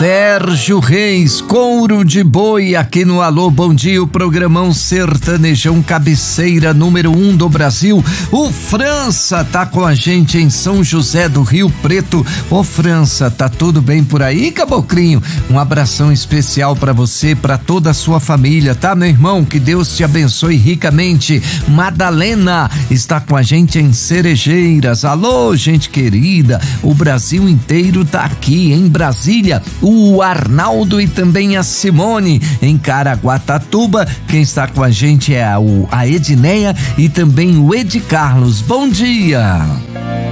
Sérgio Reis, Couro de Boi, aqui no Alô Bom Dia, o programão sertanejão cabeceira número 1 do Brasil. O França tá com a gente em São José do Rio Preto. Ô França, tá tudo bem por aí, caboclinho? Um abração especial pra você, pra toda a sua família, tá, meu irmão? Que Deus te abençoe ricamente. Madalena está com a gente em Cerejeiras. Alô, gente querida, o Brasil inteiro tá aqui em Brasília. O Arnaldo e também a Simone em Caraguatatuba. Quem está com a gente é a Edneia e também o Ed Carlos. Bom dia!